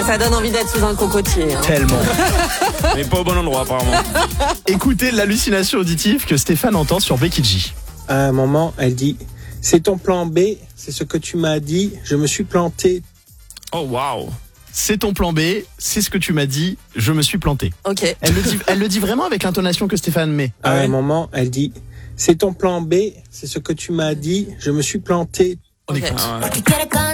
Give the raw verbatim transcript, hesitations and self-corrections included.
ça donne envie d'être sous un cocotier. Hein. Tellement. Mais pas au bon endroit, apparemment. Écoutez l'hallucination auditive que Stéphane entend sur Becky G. À un moment, elle dit « C'est ton plan B, c'est ce que tu m'as dit, je me suis planté. » Oh, waouh. C'est ton plan B, c'est ce que tu m'as dit, je me suis planté. Ok. Elle le dit, elle le dit vraiment avec l'intonation que Stéphane met. À Ah ouais. un moment, elle dit « C'est ton plan B, c'est ce que tu m'as dit, je me suis planté. » On Ok. écoute. Ah ouais.